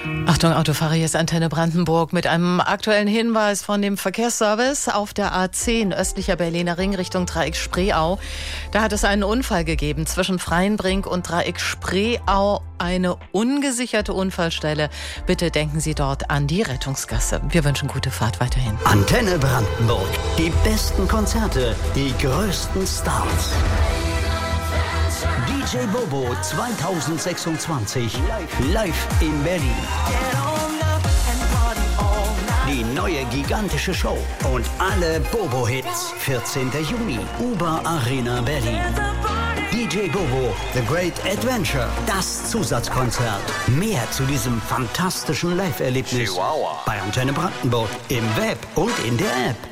Achtung, Autofahrer, hier ist Antenne Brandenburg mit einem aktuellen Hinweis von dem Verkehrsservice auf der A10 östlicher Berliner Ring Richtung Dreieck Spreeau. Da hat es einen Unfall gegeben zwischen Freienbrink und Dreieck Spreeau, eine ungesicherte Unfallstelle. Bitte denken Sie dort an die Rettungsgasse. Wir wünschen gute Fahrt weiterhin. Antenne Brandenburg, die besten Konzerte, die größten Stars. DJ Bobo 2026 live in Berlin. Die neue gigantische Show und alle Bobo-Hits. 14. Juni, Uber Arena Berlin. DJ Bobo, The Great Adventure, das Zusatzkonzert. Mehr zu diesem fantastischen Live-Erlebnis bei Antenne Brandenburg im Web und in der App.